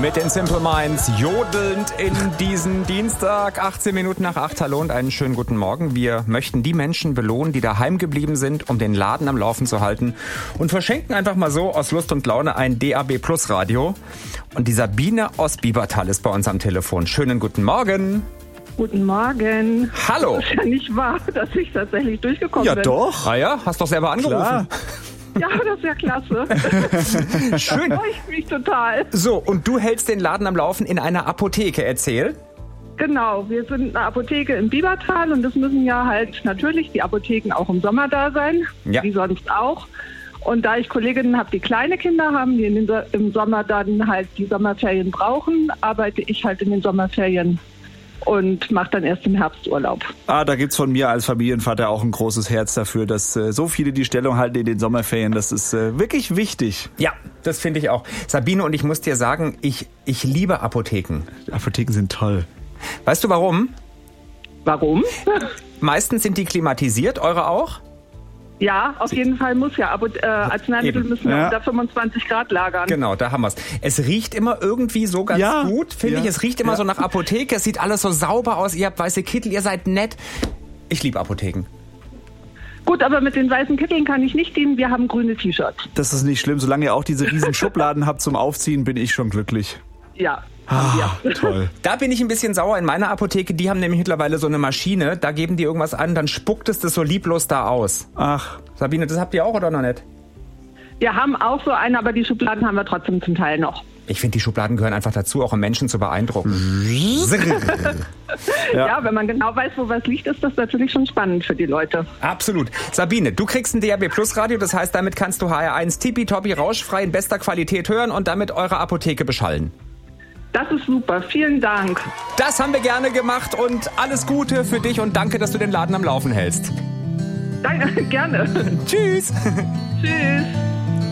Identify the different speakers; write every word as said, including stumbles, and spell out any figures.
Speaker 1: Mit den Simple Minds jodelnd in diesen Dienstag, achtzehn Minuten nach acht. Hallo und einen schönen guten Morgen. Wir möchten die Menschen belohnen, die daheim geblieben sind, um den Laden am Laufen zu halten, und verschenken einfach mal so aus Lust und Laune ein D A B Plus Radio. Und die Sabine aus Biebertal ist bei uns am Telefon. Schönen guten Morgen.
Speaker 2: Guten Morgen.
Speaker 1: Hallo.
Speaker 2: Das ist ja nicht wahr, dass ich tatsächlich durchgekommen
Speaker 1: ja,
Speaker 2: bin.
Speaker 1: Ja doch. Ah ja, hast doch selber angerufen. Klar.
Speaker 2: Ja, das ist ja klasse.
Speaker 1: Schön.
Speaker 2: Da freue ich mich total.
Speaker 1: So, und du hältst den Laden am Laufen in einer Apotheke. Erzähl.
Speaker 2: Genau, wir sind eine Apotheke im Biebertal und es müssen ja halt natürlich die Apotheken auch im Sommer da sein, ja. Wie sonst auch. Und da ich Kolleginnen habe, die kleine Kinder haben, die in den, im Sommer dann halt die Sommerferien brauchen, arbeite ich halt in den Sommerferien und mache dann erst im Herbst Urlaub.
Speaker 3: Ah, da gibt's von mir als Familienvater auch ein großes Herz dafür, dass äh, so viele die Stellung halten in den Sommerferien. Das ist äh, wirklich wichtig.
Speaker 1: Ja, das finde ich auch. Sabine, und ich muss dir sagen, ich, ich liebe Apotheken.
Speaker 3: Apotheken sind toll.
Speaker 1: Weißt du warum?
Speaker 2: Warum?
Speaker 1: Meistens sind die klimatisiert, eure auch?
Speaker 2: Ja, auf jeden Fall muss ja. Aber äh, Arzneimittel Eben. müssen ja unter fünfundzwanzig Grad lagern.
Speaker 1: Genau, da haben wir es. Es riecht immer irgendwie so ganz
Speaker 3: ja.
Speaker 1: gut, finde ja. ich. Es riecht immer ja. so nach Apotheke. Es sieht alles so sauber aus. Ihr habt weiße Kittel, ihr seid nett. Ich liebe Apotheken.
Speaker 2: Gut, aber mit den weißen Kitteln kann ich nicht dienen. Wir haben grüne T-Shirts.
Speaker 3: Das ist nicht schlimm. Solange ihr auch diese riesen Schubladen habt zum Aufziehen, bin ich schon glücklich.
Speaker 2: Ja.
Speaker 3: Ah, toll.
Speaker 1: Da bin ich ein bisschen sauer in meiner Apotheke. Die haben nämlich mittlerweile so eine Maschine. Da geben die irgendwas an, dann spuckt es das so lieblos da aus.
Speaker 3: Ach.
Speaker 1: Sabine, das habt ihr auch oder noch nicht?
Speaker 2: Wir haben auch so eine, aber die Schubladen haben wir trotzdem zum Teil noch.
Speaker 1: Ich finde, die Schubladen gehören einfach dazu, auch um Menschen zu beeindrucken.
Speaker 2: ja. ja, wenn man genau weiß, wo was liegt, ist das natürlich schon spannend für die Leute.
Speaker 1: Absolut. Sabine, du kriegst ein D A B Plus Radio, das heißt, damit kannst du H R eins tippitoppi rauschfrei in bester Qualität hören und damit eure Apotheke beschallen.
Speaker 2: Das ist super, vielen Dank.
Speaker 1: Das haben wir gerne gemacht und alles Gute für dich und danke, dass du den Laden am Laufen hältst.
Speaker 2: Danke, gerne.
Speaker 1: Tschüss.
Speaker 2: Tschüss.